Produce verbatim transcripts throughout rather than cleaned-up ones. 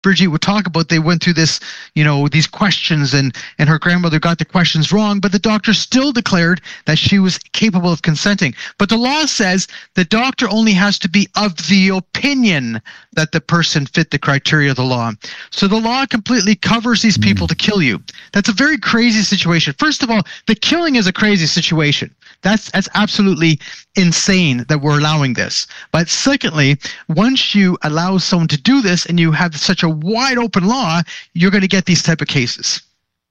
Bridget would talk about, they went through this, you know, these questions, and, and her grandmother got the questions wrong, but the doctor still declared that she was capable of consenting. But the law says the doctor only has to be of the opinion that the person fit the criteria of the law. So the law completely covers these people to kill you. That's a very crazy situation. First of all, the killing is a crazy situation. That's that's absolutely insane that we're allowing this. But secondly, once you allow someone to do this and you have such a wide open law, you're going to get these type of cases.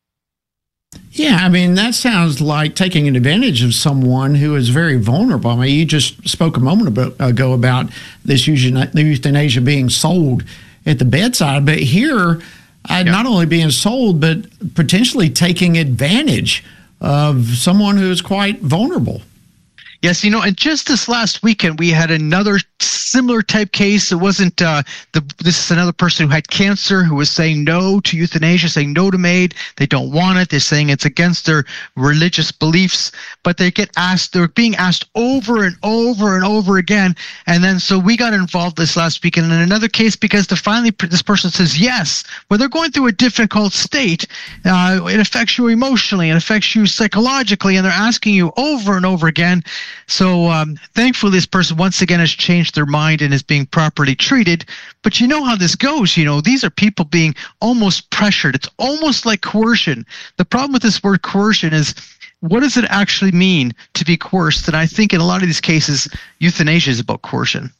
Yeah, I mean, that sounds like taking advantage of someone who is very vulnerable. I mean, you just spoke a moment ago about this euthanasia being sold at the bedside, but here, uh, yeah. not only being sold, but potentially taking advantage of someone who is quite vulnerable. Yes, you know, and just this last weekend, we had another similar type case. It wasn't uh, the. This is another person who had cancer who was saying no to euthanasia, saying no to MAID. They don't want it. They're saying it's against their religious beliefs. But they get asked. They're being asked over and over and over again. And then so we got involved this last weekend in another case because the finally this person says yes. Well, they're going through a difficult state. Uh, it affects you emotionally. It affects you psychologically, and they're asking you over and over again. So um, thankfully, this person once again has changed their mind and is being properly treated. But you know how this goes. You know, these are people being almost pressured. It's almost like coercion. The problem with this word coercion is, what does it actually mean to be coerced? And I think in a lot of these cases, euthanasia is about coercion.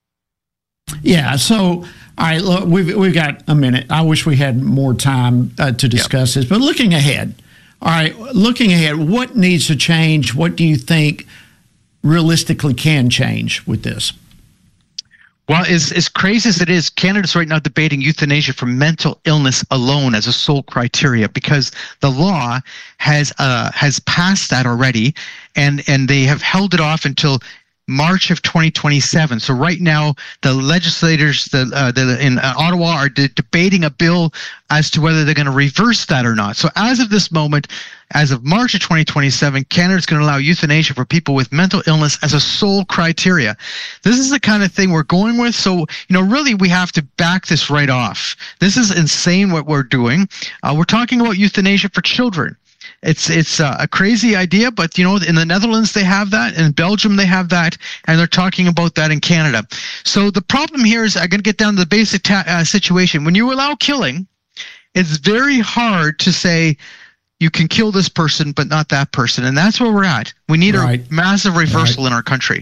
Yeah. So, all right, look, we've, we've got a minute. I wish we had more time uh, to discuss yep. this. But looking ahead, all right, looking ahead, what needs to change? What do you think realistically can change with this? Well, as, as crazy as it is, Canada's right now debating euthanasia for mental illness alone as a sole criteria, because the law has uh, has passed that already, and, and they have held it off until March of twenty twenty-seven. So right now, the legislators the, uh, the, in uh, Ottawa are de- debating a bill as to whether they're going to reverse that or not. So as of this moment, as of March of twenty twenty-seven, Canada is going to allow euthanasia for people with mental illness as a sole criteria. This is the kind of thing we're going with. So, you know, really we have to back this right off. This is insane what we're doing. Uh, we're talking about euthanasia for children. It's it's uh, a crazy idea, but, you know, in the Netherlands they have that, in Belgium they have that, and they're talking about that in Canada. So the problem here is, I'm going to get down to the basic ta- uh, situation. When you allow killing, it's very hard to say you can kill this person but not that person, and that's where we're at. We need right. a massive reversal right. in our country.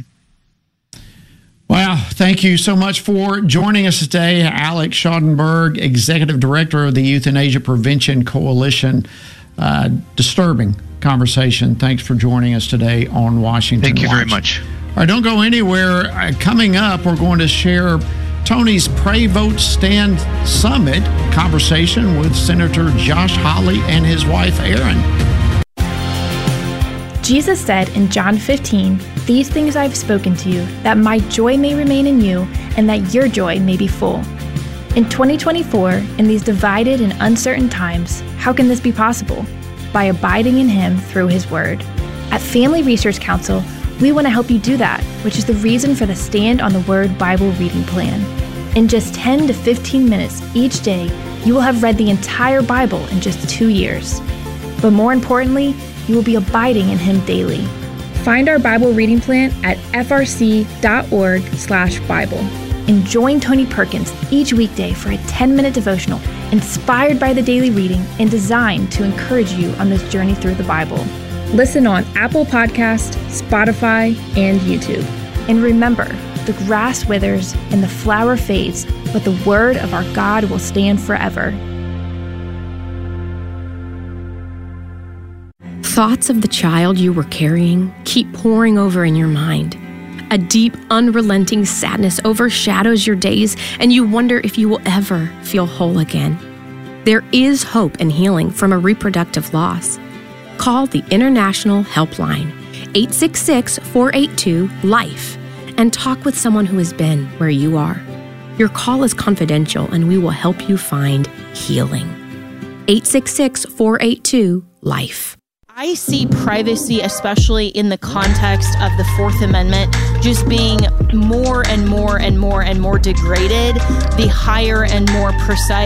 Well, thank you so much for joining us today, Alex Schadenberg, Executive Director of the Euthanasia Prevention Coalition. Uh, disturbing conversation. Thanks for joining us today on Washington Thank you Watch. very much. All right, don't go anywhere. Uh, coming up, we're going to share Tony's Pray, Vote, Stand Summit conversation with Senator Josh Hawley and his wife, Erin. Jesus said in John fifteen, "These things I've spoken to you, that my joy may remain in you, and that your joy may be full." In twenty twenty-four, in these divided and uncertain times, how can this be possible? By abiding in Him through His Word. At Family Research Council, we want to help you do that, which is the reason for the Stand on the Word Bible reading plan. In just ten to fifteen minutes each day, you will have read the entire Bible in just two years. But more importantly, you will be abiding in Him daily. Find our Bible reading plan at f r c dot org slash Bible. And join Tony Perkins each weekday for a ten-minute devotional inspired by the daily reading and designed to encourage you on this journey through the Bible. Listen on Apple Podcast, Spotify, and YouTube. And remember, the grass withers and the flower fades, but the word of our God will stand forever. Thoughts of the child you were carrying keep pouring over in your mind. A deep, unrelenting sadness overshadows your days, and you wonder if you will ever feel whole again. There is hope and healing from a reproductive loss. Call the International Helpline, eight six six, four eight two, LIFE, and talk with someone who has been where you are. Your call is confidential, and we will help you find healing. eight six six, four eight two, LIFE. I see privacy, especially in the context of the Fourth Amendment, just being more and more and more and more degraded the higher and more precise